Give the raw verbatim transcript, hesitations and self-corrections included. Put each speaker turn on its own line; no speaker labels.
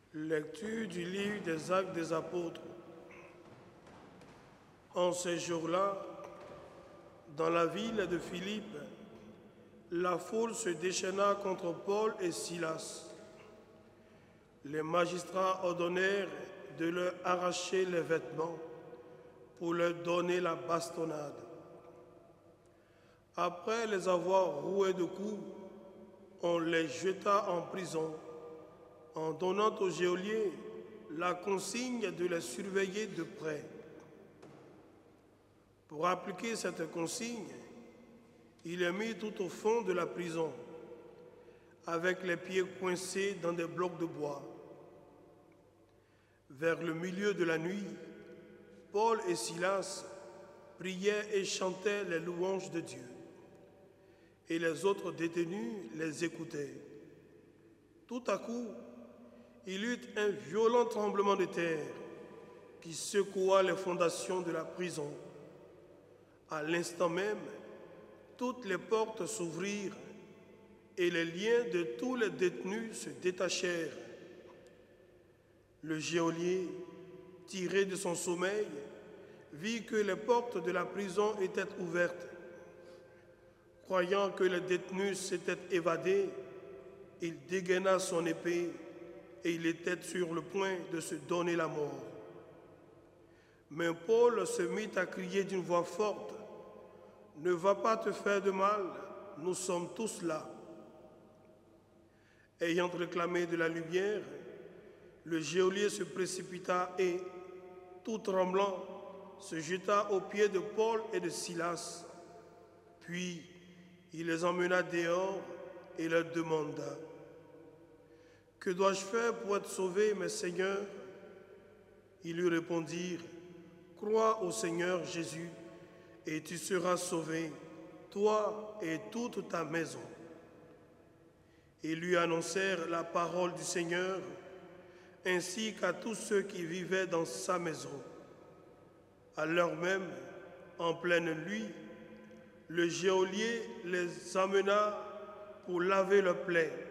Lecture du livre des Actes des Apôtres. En ces jours-là, dans la ville de Philippe, la foule se déchaîna contre Paul et Silas. Les magistrats ordonnèrent de leur arracher les vêtements pour leur donner la bastonnade. Après les avoir roués de coups, on les jeta en prison, en donnant aux geôliers la consigne de les surveiller de près. Pour appliquer cette consigne, il les mit tout au fond de la prison, avec les pieds coincés dans des blocs de bois. Vers le milieu de la nuit, Paul et Silas priaient et chantaient les louanges de Dieu, et les autres détenus les écoutaient. Tout à coup, il y eut un violent tremblement de terre qui secoua les fondations de la prison. À l'instant même, toutes les portes s'ouvrirent et les liens de tous les détenus se détachèrent. Le geôlier, tiré de son sommeil, vit que les portes de la prison étaient ouvertes. Croyant que les détenus s'étaient évadés, il dégaina son épée et il était sur le point de se donner la mort. Mais Paul se mit à crier d'une voix forte: « Ne va pas te faire de mal, nous sommes tous là. » Ayant réclamé de la lumière, le geôlier se précipita et, tout tremblant, se jeta aux pieds de Paul et de Silas. Puis, il les emmena dehors et leur demanda: « Que dois-je faire pour être sauvé, mes seigneurs ?» Ils lui répondirent: « Crois au Seigneur Jésus, et tu seras sauvé, toi et toute ta maison. » Ils lui annoncèrent la parole du Seigneur, ainsi qu'à tous ceux qui vivaient dans sa maison. À l'heure même, en pleine nuit, le geôlier les amena pour laver leurs plaies.